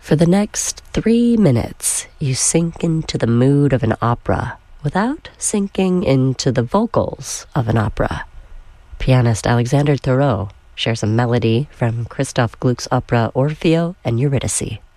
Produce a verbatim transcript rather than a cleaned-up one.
For the next three minutes, you sink into the mood of an opera without sinking into the vocals of an opera. Pianist Alexander Thoreau shares a melody from Christoph Gluck's opera Orfeo and Eurydice.